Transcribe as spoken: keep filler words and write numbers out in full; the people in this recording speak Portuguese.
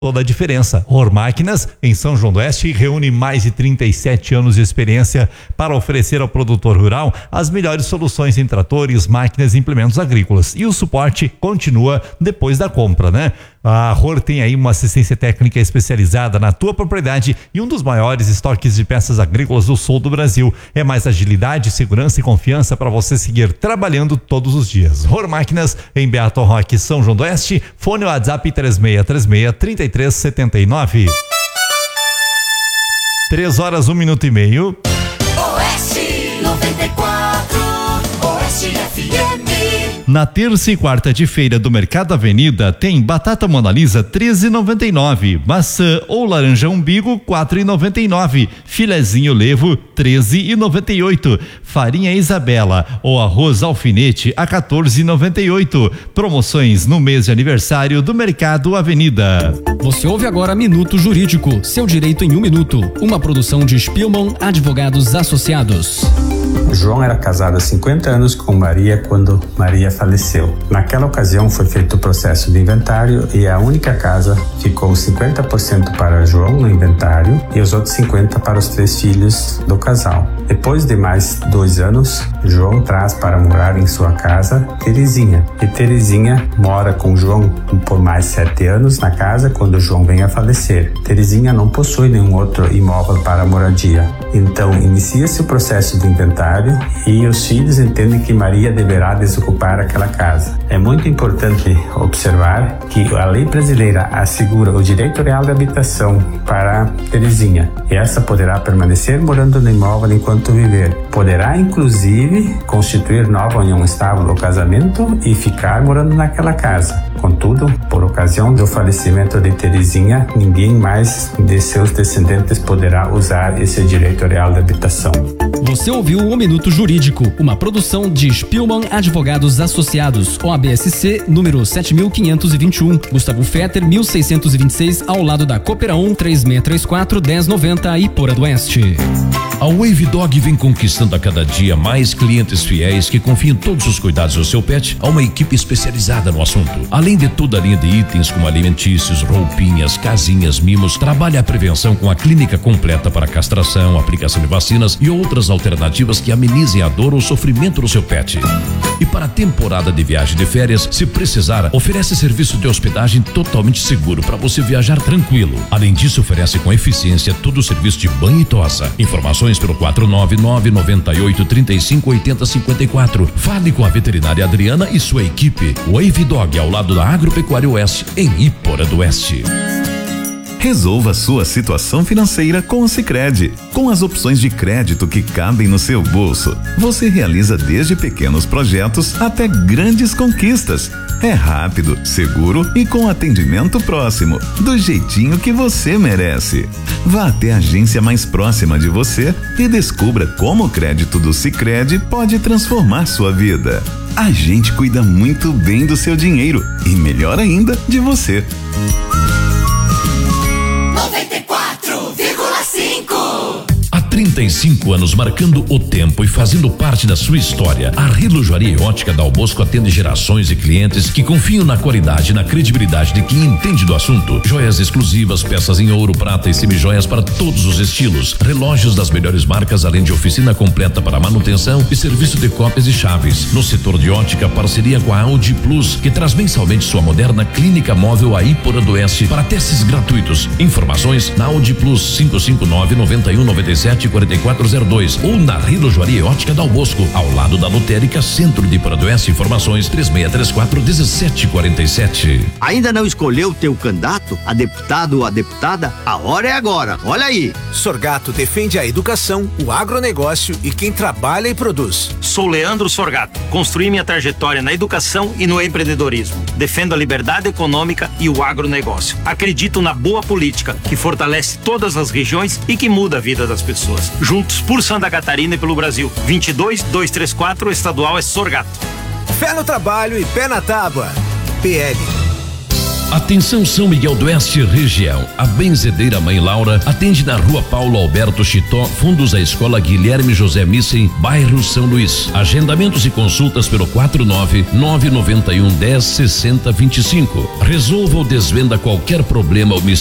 toda a diferença. Hor Máquinas, em São João do Oeste, reúne mais de trinta e sete anos de experiência para oferecer ao produtor rural as melhores soluções em tratores, máquinas e implementos agrícolas. E o suporte continua depois da compra, né? A Hor tem aí uma assistência técnica especializada na tua propriedade e um dos maiores estoques de peças agrícolas do sul do Brasil. É mais agilidade, segurança e confiança para você seguir trabalhando todos os dias. Hor Máquinas, em Beato Roque, São João do Oeste, fone WhatsApp três seis três seis, três três sete nove. Três horas, um minuto e meio. Oeste noventa e quatro, Oeste F M. Na terça e quarta de feira do Mercado Avenida tem batata Mona Lisa treze e noventa e nove, maçã ou laranja umbigo quatro e noventa e nove, filezinho levo treze e noventa e oito, farinha Isabela ou arroz alfinete a quatorze e noventa e oito. Promoções no mês de aniversário do Mercado Avenida. Você ouve agora Minuto Jurídico, seu direito em um minuto. Uma produção de Spielmann Advogados Associados. João era casado há cinquenta anos com Maria quando Maria faleceu. Naquela ocasião foi feito o processo de inventário e a única casa ficou cinquenta por cento para João no inventário e os outros cinquenta por cento para os três filhos do casal. Depois de mais dois anos, João traz para morar em sua casa Terezinha. E Terezinha mora com João por mais sete anos na casa quando João vem a falecer. Terezinha não possui nenhum outro imóvel para moradia. Então inicia-se o processo de inventário e os filhos entendem que Maria deverá desocupar aquela casa. É muito importante observar que a lei brasileira assegura o direito real de habitação para Terezinha e essa poderá permanecer morando no imóvel enquanto viver. Poderá inclusive constituir nova união estável ou casamento e ficar morando naquela casa. Contudo, por ocasião do falecimento de Terezinha, ninguém mais de seus descendentes poderá usar esse direito real de habitação. Você ouviu o Minuto Jurídico, uma produção de Spielmann Advogados Associados, O A B S C, número sete mil quinhentos e vinte e um, Gustavo Fetter, mil seiscentos e vinte e seis, ao lado da Coopera um, três seis três quatro, dez noventa, Ipora do Oeste. A Wave Dog vem conquistando a cada dia mais clientes fiéis que confiam todos os cuidados do seu pet a uma equipe especializada no assunto. Além de toda a linha de itens como alimentícios, roupinhas, casinhas, mimos, trabalha a prevenção com a clínica completa para castração, aplicação de vacinas e outras alternativas que amenizem a dor ou sofrimento do seu pet. E para a temporada de viagem de férias, se precisar, oferece serviço de hospedagem totalmente seguro para você viajar tranquilo. Além disso, oferece com eficiência todo o serviço de banho e tosa. Informações pelo quatro nove nove, nove oito, três cinco, oito zero cinco quatro. Fale com a veterinária Adriana e sua equipe. Wave Dog, ao lado da Agropecuária Oeste, em Ipora do Oeste. Resolva sua situação financeira com o Sicredi. Com as opções de crédito que cabem no seu bolso, você realiza desde pequenos projetos até grandes conquistas. É rápido, seguro e com atendimento próximo, do jeitinho que você merece. Vá até a agência mais próxima de você e descubra como o crédito do Sicredi pode transformar sua vida. A gente cuida muito bem do seu dinheiro e, melhor ainda, de você. noventa e quatro vírgula cinco. trinta e cinco anos marcando o tempo e fazendo parte da sua história. A Relojoaria e Ótica Dal Bosco atende gerações de clientes que confiam na qualidade e na credibilidade de quem entende do assunto. Joias exclusivas, peças em ouro, prata e semijoias para todos os estilos. Relógios das melhores marcas, além de oficina completa para manutenção e serviço de cópias e chaves. No setor de ótica, parceria com a Audi Plus, que traz mensalmente sua moderna clínica móvel a Ipora do Oeste para testes gratuitos. Informações na Audi Plus cinco cinco nove, nove um, nove sete, quatro quatro zero dois ou na Relojoaria e Ótica Dal Bosco, ao lado da Lotérica Centro de Ipora do Oeste. Informações três seis três quatro, um sete quatro sete. Ainda não escolheu teu candidato a deputado ou a deputada? A hora é agora, olha aí. Sorgato defende a educação, o agronegócio e quem trabalha e produz. Sou Leandro Sorgato, construí minha trajetória na educação e no empreendedorismo. Defendo a liberdade econômica e o agronegócio. Acredito na boa política, que fortalece todas as regiões e que muda a vida das pessoas. Juntos por Santa Catarina e pelo Brasil. vinte e dois, duzentos e trinta e quatro, o estadual é Sorgato. Fé no trabalho e pé na tábua. P L. Atenção São Miguel do Oeste região. A Benzedeira Mãe Laura atende na Rua Paulo Alberto Chitó, fundos da Escola Guilherme José Missen, bairro São Luís. Agendamentos e consultas pelo quatro nove nove nove um, dez, sessenta, vinte e cinco. Resolva ou desvenda qualquer problema ou